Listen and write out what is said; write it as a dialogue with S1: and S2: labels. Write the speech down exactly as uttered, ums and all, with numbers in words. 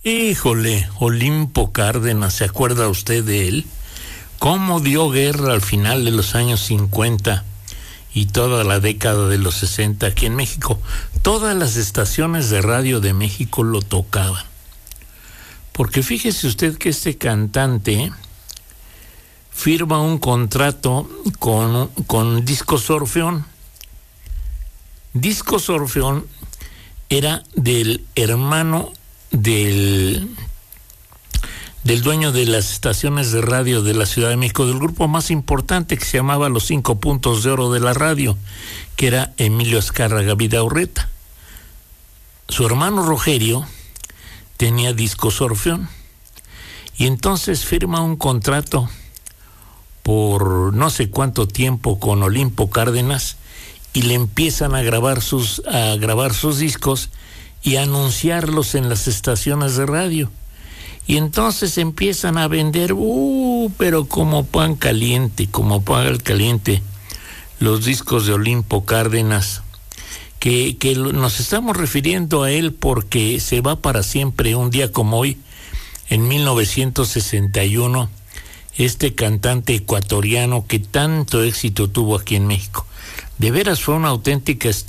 S1: Híjole, Olimpo Cárdenas, ¿se acuerda usted de él? Cómo dio guerra al final de los años cincuenta y toda la década de los sesenta aquí en México. Todas las estaciones de radio de México lo tocaban. Porque fíjese usted que este cantante firma un contrato con, con Discos Orfeón. Discos Orfeón era del hermano del, del dueño de las estaciones de radio de la Ciudad de México, del grupo más importante que se llamaba Los Cinco Puntos de Oro de la Radio, que era Emilio Azcárraga Vidaurreta. Su hermano Rogerio tenía Discos Orfeón y entonces firma un contrato por no sé cuánto tiempo con Olimpo Cárdenas y le empiezan a grabar sus a grabar sus discos y a anunciarlos en las estaciones de radio. Y entonces empiezan a vender, uh, pero como pan caliente, como pan caliente, los discos de Olimpo Cárdenas, que, que nos estamos refiriendo a él porque se va para siempre un día como hoy, en mil novecientos sesenta y uno, este cantante ecuatoriano que tanto éxito tuvo aquí en México. De veras fue una auténtica